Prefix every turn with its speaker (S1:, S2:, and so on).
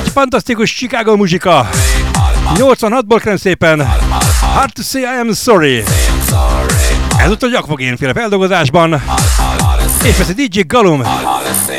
S1: Fantasztikus Chicago muzsika. 86-ból kérem szépen. Hard to say I am sorry. Ezúttal Gyakfogén féle feldolgozásban. És persze DJ Galum.